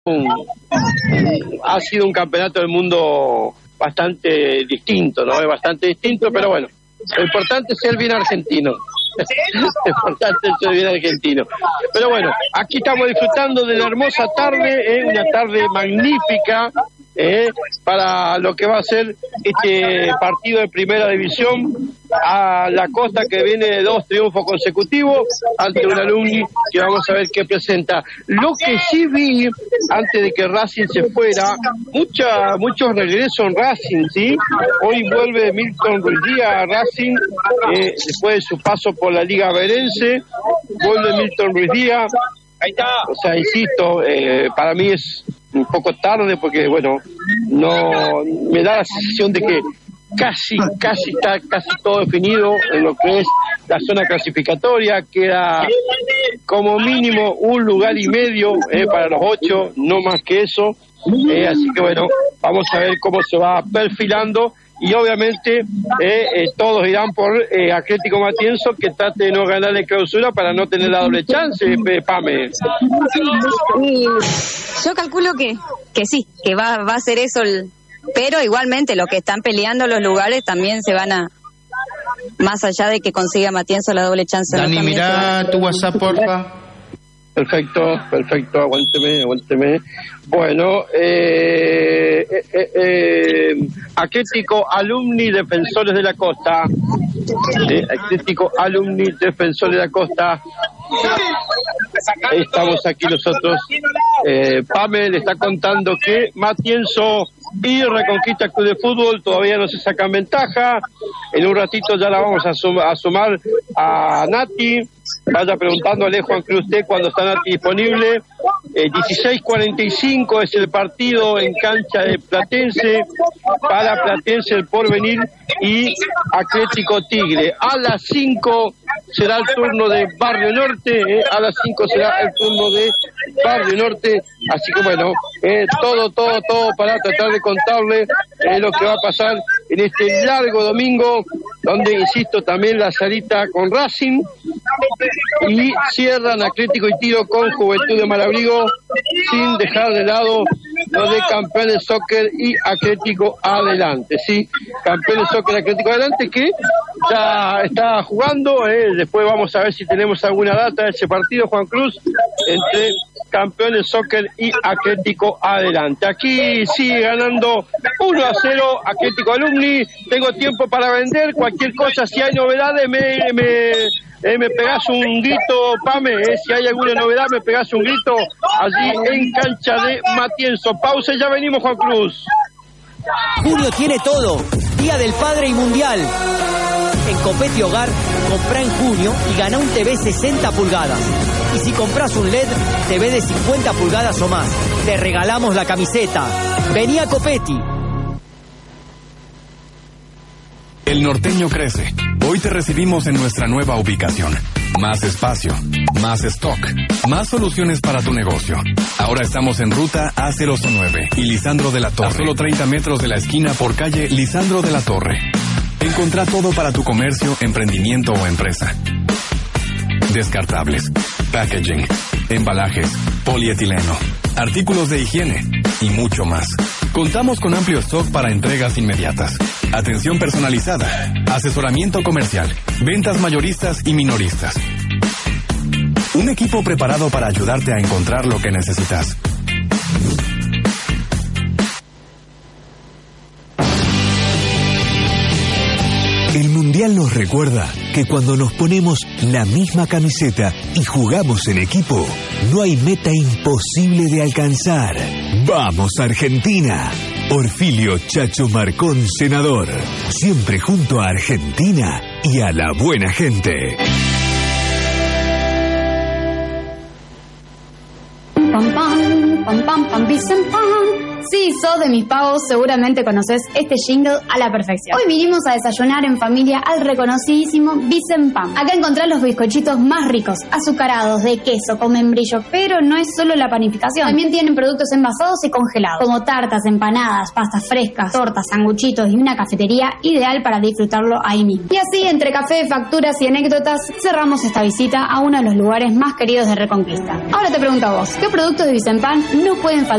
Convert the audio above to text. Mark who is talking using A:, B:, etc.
A: ha sido un campeonato del mundo bastante distinto, ¿no? Es bastante distinto, pero bueno, lo importante es ser bien argentino. Lo importante es ser bien argentino. Pero bueno, aquí estamos disfrutando de la hermosa tarde, una tarde magnífica, para lo que va a ser este partido de primera división a la Costa, que viene de 2 triunfos consecutivos ante un Alumni que vamos a ver qué presenta. Lo que sí vi antes de que Racing se fuera, muchos regresos en Racing, ¿sí? Hoy vuelve Milton Ruiz Díaz a Racing, después de su paso por la Liga Verense, vuelve Milton Ruiz Díaz. Ahí está. O sea, insisto, para mí es un poco tarde porque, bueno, no me da la sensación de que casi está todo definido en lo que es la zona clasificatoria. Queda como mínimo 1 lugar y medio para los 8, no más que eso. Así que bueno, vamos a ver cómo se va perfilando. Y obviamente todos irán por Atlético Matienzo, que trate de no ganarle clausura para no tener la doble chance, Pame.
B: Yo calculo que sí, que va a ser eso, pero igualmente los que están peleando los lugares también se van a, más allá de que consiga Matienzo la doble chance.
C: Dani, mirá tu WhatsApp, porfa.
A: Perfecto, aguánteme. Bueno, Atlético Alumni Defensores de la Costa. Atlético Alumni Defensores de la Costa. Estamos aquí nosotros. Pame le está contando que Matienzo y Reconquista Club de Fútbol todavía no se sacan ventaja. En un ratito ya la vamos a sumar a Nati. Vaya preguntándole, Juan Cruz, usted cuando está Nati disponible. 16:45 es el partido en cancha de Platense, para Platense El Porvenir y Atlético Tigre. A las 5 será el turno de Barrio Norte, a las 5 será el turno de Barrio Norte. Así que bueno, todo para tratar de contarle lo que va a pasar en este largo domingo, donde, insisto, también la salita con Racing, y cierran Atlético y Tiro con Juventud de Malabrigo, sin dejar de lado lo de Campeones Soccer y Atlético Adelante, sí, Campeones Soccer y Atlético Adelante, que ya está jugando. Después vamos a ver si tenemos alguna data de ese partido, Juan Cruz, entre Campeones Soccer y Atlético Adelante. Aquí sigue ganando 1-0 Atlético Alumni. Tengo tiempo para vender cualquier cosa. Si hay novedades, me pegás un grito, Pame. Si hay alguna novedad, me pegás un grito allí en cancha de Matienzo. Pausa y ya venimos, Juan Cruz.
D: Junio tiene todo. Día del Padre y Mundial. En Copete Hogar, comprá en junio y gana un TV 60 pulgadas. Y si compras un LED, TV de 50 pulgadas o más. Te regalamos la camiseta. Vení a Copeti.
E: El norteño crece. Hoy te recibimos en nuestra nueva ubicación. Más espacio, más stock, más soluciones para tu negocio. Ahora estamos en ruta A009 y Lisandro de la Torre. A solo 30 metros de la esquina por calle Lisandro de la Torre. Encontrá todo para tu comercio, emprendimiento o empresa. Descartables, packaging, embalajes, polietileno, artículos de higiene y mucho más. Contamos con amplio stock para entregas inmediatas, atención personalizada, asesoramiento comercial, ventas mayoristas y minoristas. Un equipo preparado para ayudarte a encontrar lo que necesitas.
F: El Mundial nos recuerda que cuando nos ponemos la misma camiseta y jugamos en equipo, no hay meta imposible de alcanzar. ¡Vamos, Argentina! Orfilio Chacho Marcón, senador. Siempre junto a Argentina y a la buena gente.
G: Pam, pam, Vicempam. Si sos de mis pagos, seguramente conoces este jingle a la perfección. Hoy vinimos a desayunar en familia al reconocidísimo Vicempam. Acá encontrás los bizcochitos más ricos, azucarados, de queso, con membrillo, pero no es solo la panificación. También tienen productos envasados y congelados, como tartas, empanadas, pastas frescas, tortas, sanguchitos y una cafetería ideal para disfrutarlo ahí mismo. Y así, entre café, facturas y anécdotas, cerramos esta visita a uno de los lugares más queridos de Reconquista. Ahora te pregunto a vos, ¿qué productos de Vicempam no pueden faltar